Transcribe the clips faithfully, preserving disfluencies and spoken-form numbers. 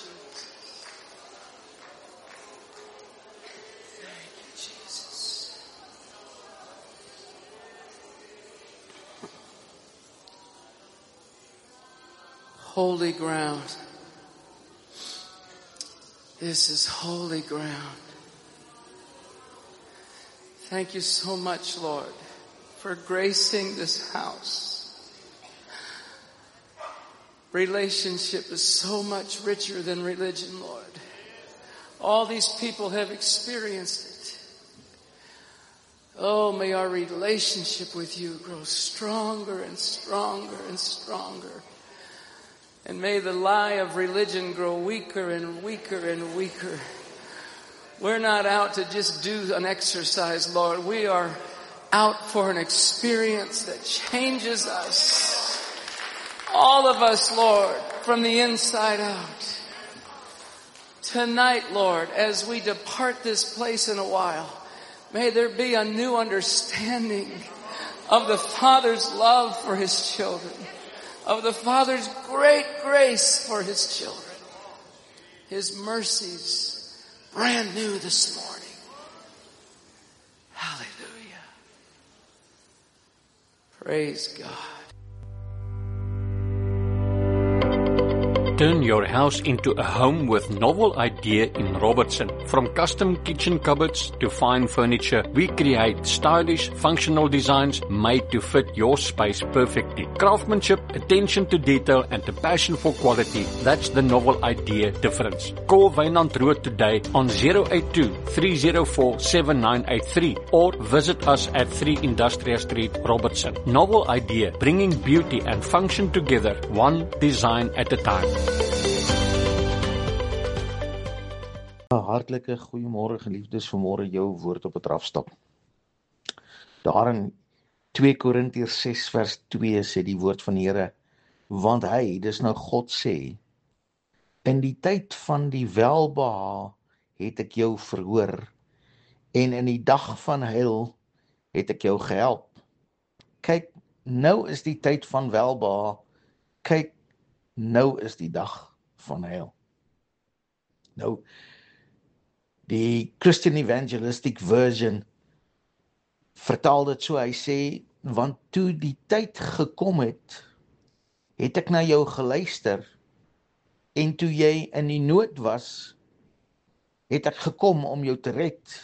Thank you, Jesus. Holy ground. This is holy ground. Thank you so much, Lord, for gracing this house. Relationship is so much richer than religion, Lord. All these people have experienced it. Oh, may our relationship with you grow stronger and stronger and stronger. And may the lie of religion grow weaker and weaker and weaker. We're not out to just do an exercise, Lord. We are out for an experience that changes us. All of us, Lord, from the inside out. Tonight, Lord, as we depart this place in a while, may there be a new understanding of the Father's love for His children, of the Father's great grace for His children, His mercies brand new this morning. Hallelujah. Praise God. Turn your house into a home with novel idea in Robertson. From custom kitchen cupboards to fine furniture, we create stylish, functional designs made to fit your space perfectly. Craftsmanship, attention to detail, and a passion for quality. That's the novel idea difference. Call Wynand Rood today on zero eight two, three zero four, seven nine eight three or visit us at three Industrial Street, Robertson. Novel idea, bringing beauty and function together, one design at a time. Hartlike goeiemôre geliefdes, vanmôre jou woord op 'n drafstap. Daar in twee Korintiërs ses vers twee sê die woord van die Here, want hy, dis nou God sê, in die tyd van die welbehae het ek jou verhoor, en in die dag van heil het ek jou gehelp. Kyk, nou is die tyd van welbehae, kyk, nou is die dag van heil. Nou, die Christian Evangelistic Version vertaal dit so, hy sê, want toe die tyd gekom het, het ek na jou geluister, en toe jy in die nood was, het ek gekom om jou te red.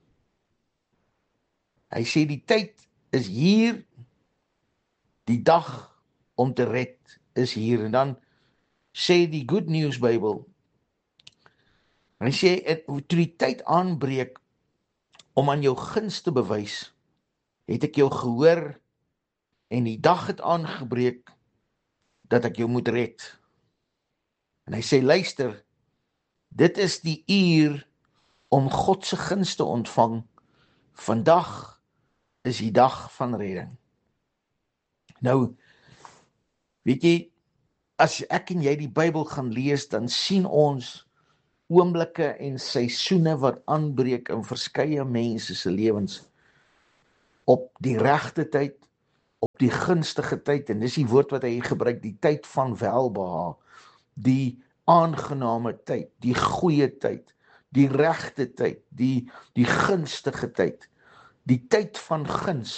Hy sê die tyd is hier, die dag om te red is hier, en dan sê die Good News Bible, en hy sê, toe die tyd aanbreek om aan jou guns te bewys, het ek jou gehoor en die dag het aangebreek dat ek jou moet red. En hy sê, luister, dit is die uur om God se guns te ontvang. Vandag is die dag van redding. Nou, weet jy, as ek en jy die Bybel gaan lees, dan sien ons oomblikke en seisoene wat aanbreek in verskeie mense se lewens op die regte tyd, op die gunstige tyd, en dis die woord wat hy gebruik, die tyd van welbehae, die aangename tyd, die goeie tyd, die regte tyd, die, die gunstige tyd, die tyd van guns.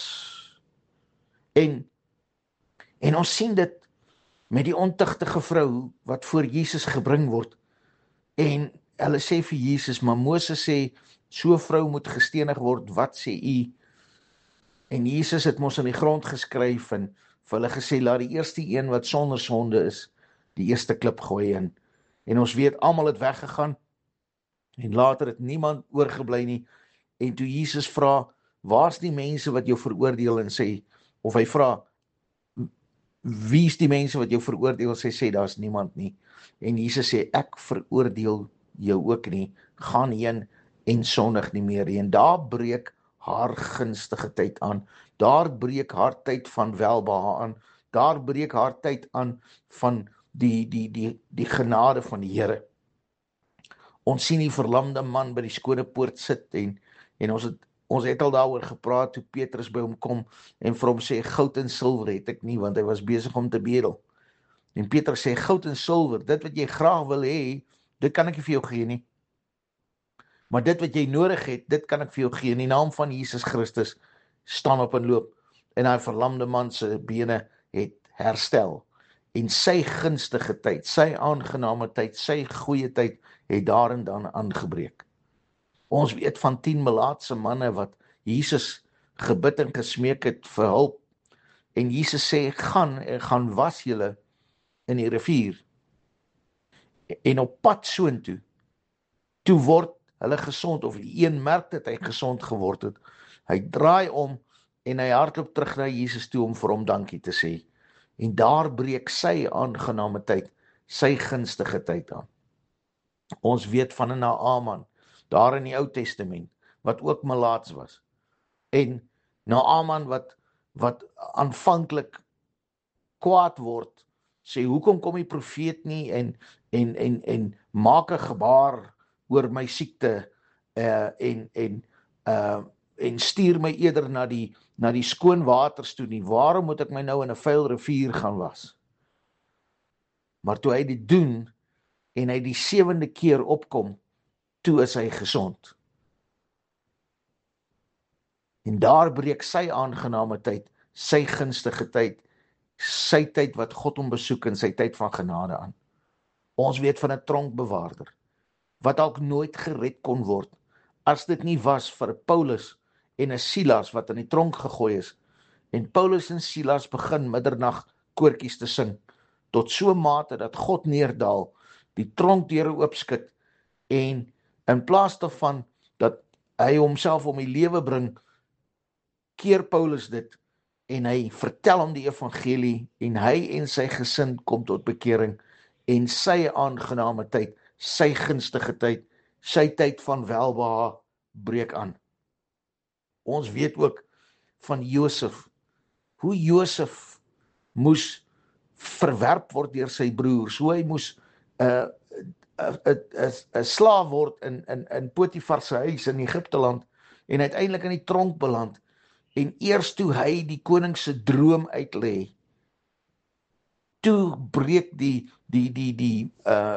En, en ons sien dit met die ontuchtige vrou wat voor Jesus gebring word, en hulle sê vir Jesus, maar Moses sê, so vrou moet gestenig word, wat sê u? En Jesus het mos in die grond geskryf, en vir hulle gesê, laat die eerste een wat sonder sonde is, die eerste klip gooi in. En ons weet, almal het weggegaan, en later het niemand oorgeblij nie, en toe Jesus vra, waar's die mense wat jou veroordeel, en sê, of hy vra, wie is die mense wat jou veroordeel, sy sê, daar is niemand nie, en Jesus sê, ek veroordeel jou ook nie, gaan heen en sondig nie meer, en daar breek haar gunstige tyd aan, daar breek haar tyd van welbehae aan, daar breek haar tyd aan van die, die, die, die genade van die Here. Ons sien die verlamde man by die skone poort sit, en, en ons, het, ons het al daaroor gepraat, toe Petrus by hom kom, en vir hom sê, goud en silwer het ek nie, want hy was besig om te bedel. En Petrus sê, goud en silwer, dit wat jy graag wil hê, dit kan ek nie vir jou gee nie. Maar dit wat jy nodig het, dit kan ek vir jou gee. In die naam van Jesus Christus, staan op en loop. En hy verlamde man se bene het herstel. En sy gunstige tyd, sy aangename tyd, sy goeie tyd, het daar en dan aangebreek. Ons weet van tien melaatse manne wat Jesus gebid en gesmeek het vir hulp. En Jesus sê, gaan, gaan was julle in die rivier. En op pad soontoe, toe word hulle gesond, of die een merk dat hy gesond geword het. Hy draai om, en hy hardloop terug na Jesus toe, om vir hom dankie te sê. En daar breek sy aangename tyd, sy gunstige tyd aan. Ons weet van 'n Naaman, daar in die Ou Testament, wat ook melaats was. En Naaman wat, wat aanvanklik kwaad word, sê, hoekom kom die profeet nie, en, en, en, en maak 'n gebaar oor my siekte, uh, en, en, uh, en stuur my eerder na die, na die skoon waters toe nie, waarom moet ek my nou in 'n vuil rivier gaan was? Maar toe hy dit doen, en hy die sewende keer opkom, toe is hy gesond. En daar breek sy aangename tyd, sy gunstige tyd, sy tyd wat God hom besoek, en sy tyd van genade aan. Ons weet van 'n tronkbewaarder, wat dalk nooit gered kon word, as dit nie was vir Paulus en 'n Silas wat in die tronk gegooi is, en Paulus en Silas begin middernag koortjies te sing, tot so mate dat God neerdaal, die tronkdeure oopskit, en in plaas daarvan dat hy homself om die lewe bring, keer Paulus dit, en hy vertel hom die evangelie, en hy en sy gesin kom tot bekering, en sy aangename tyd, sy gunstige tyd, sy tyd van welbehae breek aan. Ons weet ook van Josef, hoe Josef moes verwerp word deur sy broers, hoe hy moes 'n uh, 'n uh, uh, uh, slaaf word in, in, in Potifar se huis in Egipteland, en uiteindelik in die tronk beland, en eers toe hy die koning se droom uitlê, toe breek die, die, die, die, uh,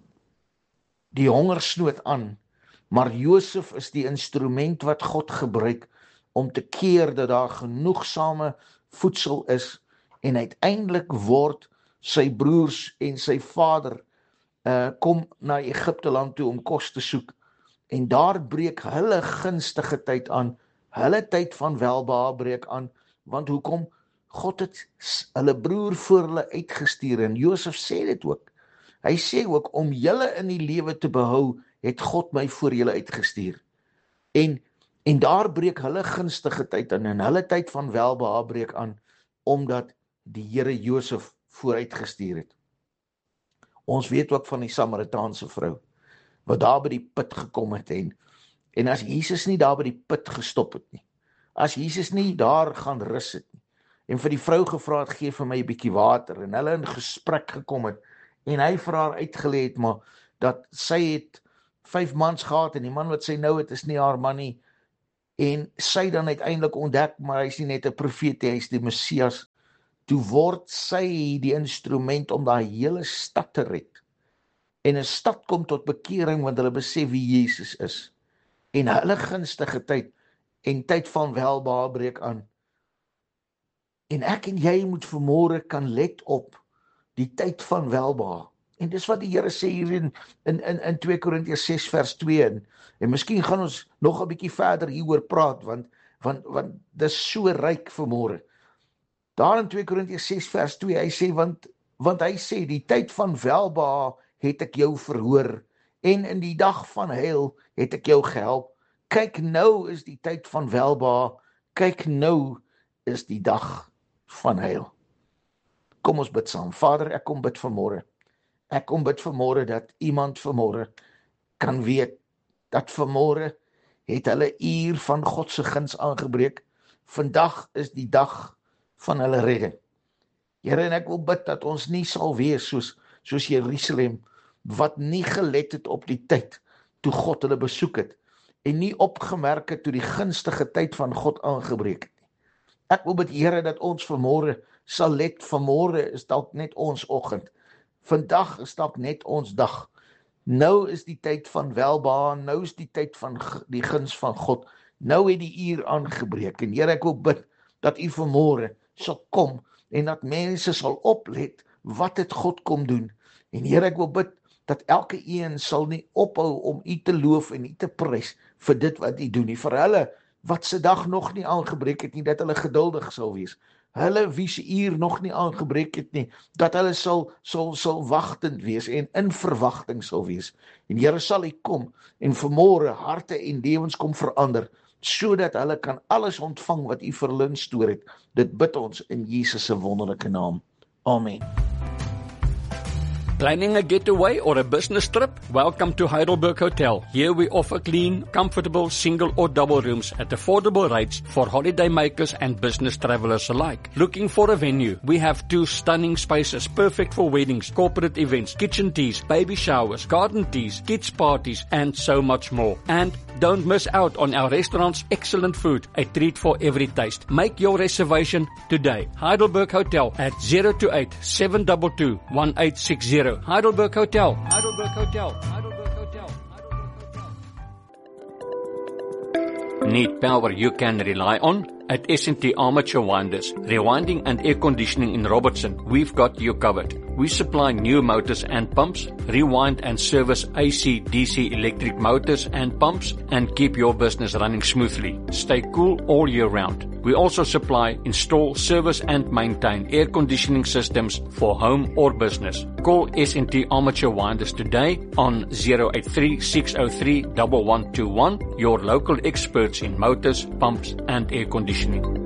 die hongersnood aan, maar Josef is die instrument wat God gebruik, om te keer dat daar genoegsame voedsel is, en uiteindelik word sy broers en sy vader, uh, kom na Egipteland toe om kos te soek, en daar breek hulle gunstige tyd aan, hulle tyd van welbehae breek aan, want hoekom? God het hulle broer voor hulle uitgestuur, en Josef sê dit ook, hy sê ook, om julle in die lewe te behou, het God my voor julle uitgestuur, en En daar breek hulle gunstige tyd aan, en hulle tyd van welbehae breek aan, omdat die Here Josef vooruitgestuur het. Ons weet ook van die Samaritaanse vrou, wat daar by die put gekom het, en, en as Jesus nie daar by die put gestop het nie, as Jesus nie daar gaan rus het nie, en vir die vrou gevra het, gee vir my 'n bietjie water, en hulle in gesprek gekom het, en hy vir haar uitgelê het, maar dat sy het vyf mans gehad, en die man wat sy nou het, is nie haar man nie, en sy dan uiteindelik ontdek, maar hy is nie net 'n profeet, hy is die Messias, toe word sy die instrument om daai hele stad te red, en 'n stad kom tot bekering, want hulle besef wie Jesus is, en hulle gunstige tyd, en tyd van welbehae breek aan, en ek en jy moet vanmôre kan let op die tyd van welbehae, en dis wat die Here sê hier in, in, in, in twee Korintiërs ses vers twee, en, en miskien gaan ons nog 'n bietjie verder hieroor praat, want, want, want dis so ryk vanmôre. Daar in twee Korintiërs ses vers twee, hy sê, want, want hy sê, die tyd van welbehae het ek jou verhoor, en in die dag van heil het ek jou gehelp. Kyk, nou is die tyd van welbehae, kyk, nou is die dag van heil. Kom ons bid saam. Vader, ek kom bid vanmôre. Ek kom bid vanmôre dat iemand vanmôre kan weet dat vanmôre het hulle uur van God se guns aangebreek. Vandag is die dag van hulle redding. Here, en ek wil bid dat ons nie sal wees soos, soos Jerusalem, wat nie gelet het op die tyd toe God hulle besoek het, en nie opgemerk het toe die gunstige tyd van God aangebreek het nie. Ek wil bid, Here, dat ons vanmôre sal let, vanmôre is dalk net ons oggend, vandag is dalk net ons dag, Nou is die tyd van welbehae, nou is die tyd van die guns van God. Nou het die uur aangebreek. En Here, ek wil bid dat U vanmôre sal kom en dat mense sal oplet wat het God kom doen. En Here, ek wil bid dat elke een sal nie ophou om U te loof en U te prys vir dit wat U doen nie. Vir hulle wat se dag nog nie aangebreek het nie, dat hulle geduldig sal wees. Hulle wie se uur nog nie aangebreek het nie, dat hulle sal sal sal wagtend wees en in verwagting sal wees. En Here, sal U kom en vanmôre harte en lewens kom verander, sodat hulle kan alles ontvang wat U vir hulle instoor het. Dit bid ons in Jesus se wonderlike naam. Amen. Planning a getaway or a business trip? Welcome to Heidelberg Hotel. Here we offer clean, comfortable, single or double rooms at affordable rates for holiday makers and business travelers alike. Looking for a venue? We have two stunning spaces perfect for weddings, corporate events, kitchen teas, baby showers, garden teas, kids parties and so much more. And don't miss out on our restaurant's excellent food, a treat for every taste. Make your reservation today. Heidelberg Hotel at zero two eight, seven two two, one eight six zero. Heidelberg Hotel. Heidelberg Hotel. Heidelberg Hotel. Heidelberg Hotel. Need power you can rely on? At S and T Armature Winders, rewinding and air conditioning in Robertson, we've got you covered. We supply new motors and pumps, rewind and service A C D C electric motors and pumps, and keep your business running smoothly. Stay cool all year round. We also supply, install, service and maintain air conditioning systems for home or business. Call S and T Armature Winders today on zero eight three, six zero three, one one two one, your local experts in motors, pumps and air conditioning.